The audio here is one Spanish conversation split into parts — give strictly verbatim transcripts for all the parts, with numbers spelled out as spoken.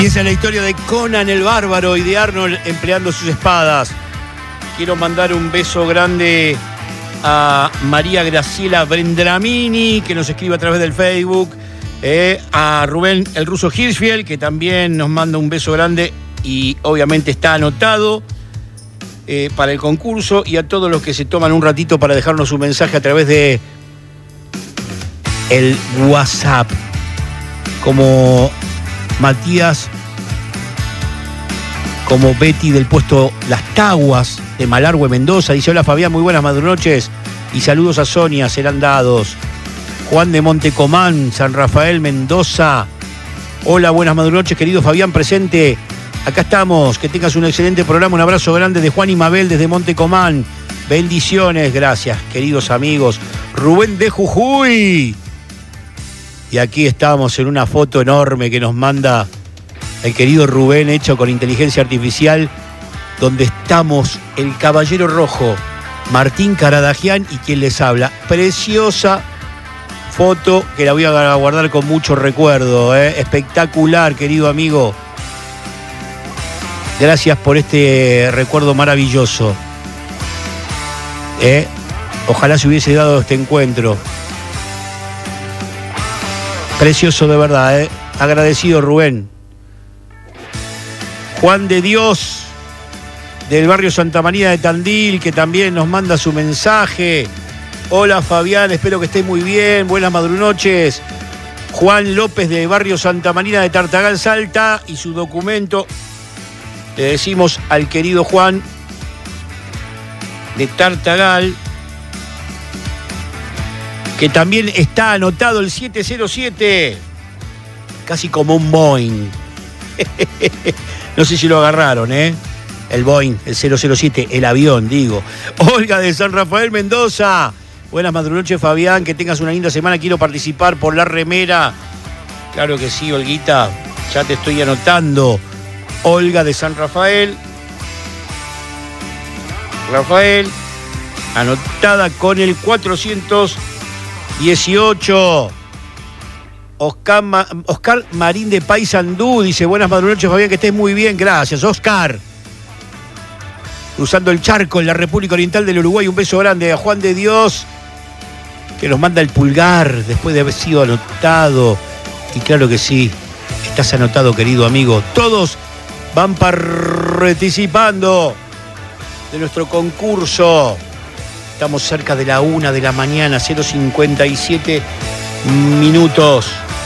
Y esa es la historia de Conan el Bárbaro y de Arnold empleando sus espadas. Quiero mandar un beso grande a María Graciela Brendramini, que nos escribe a través del Facebook, eh, a Rubén el Ruso Hirschfield, que también nos manda un beso grande y obviamente está anotado eh, para el concurso, y a todos los que se toman un ratito para dejarnos un mensaje a través de el WhatsApp, como Matías, como Betty del puesto Las Taguas de Malargüe, Mendoza. Dice: hola Fabián, muy buenas madrunoches y saludos a Sonia, serán dados. Juan de Montecomán, San Rafael, Mendoza. Hola, buenas madrunoches, querido Fabián, presente. Acá estamos, que tengas un excelente programa. Un abrazo grande de Juan y Mabel desde Montecomán. Bendiciones, gracias, queridos amigos. Rubén de Jujuy. Y aquí estamos en una foto enorme que nos manda el querido Rubén, hecho con inteligencia artificial, donde estamos el Caballero Rojo, Martín Caradagian y quien les habla. Preciosa foto que la voy a guardar con mucho recuerdo, ¿eh? Espectacular, querido amigo. Gracias por este recuerdo maravilloso. ¿Eh? Ojalá se hubiese dado este encuentro. Precioso de verdad, ¿eh? Agradecido, Rubén. Juan de Dios, del barrio Santa María de Tandil, que también nos manda su mensaje. Hola Fabián, espero que estés muy bien, buenas madrunoches. Juan López, de barrio Santa María de Tartagal, Salta, y su documento. Le decimos al querido Juan de Tartagal que también está anotado el siete cero siete, casi como un Boeing. No sé si lo agarraron, ¿eh? El Boeing, el cero cero siete, el avión, digo. Olga de San Rafael, Mendoza. Buenas madrunoches, Fabián, que tengas una linda semana. Quiero participar por la remera. Claro que sí, Olguita, ya te estoy anotando. Olga de San Rafael. Rafael, anotada con el cuatrocientos dieciocho. Oscar, Ma, Oscar Marín de Paysandú dice: buenas madrunoches, Fabián, que estés muy bien. Gracias, Oscar. Cruzando el charco en la República Oriental del Uruguay. Un beso grande a Juan de Dios, que nos manda el pulgar después de haber sido anotado. Y claro que sí, estás anotado, querido amigo. Todos van participando de nuestro concurso. Estamos cerca de la una de la mañana, cero cincuenta y siete minutos.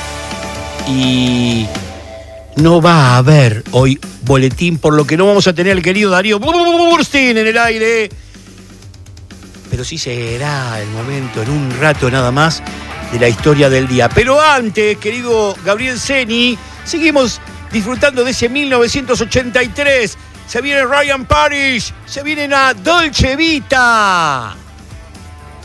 Y no va a haber hoy boletín, por lo que no vamos a tener al querido Darío Burstin en el aire. Pero sí será el momento, en un rato nada más, de la historia del día. Pero antes, querido Gabriel Ceni, seguimos disfrutando de ese mil novecientos ochenta y tres. Se viene Ryan Parrish, se viene a Dolce Vita.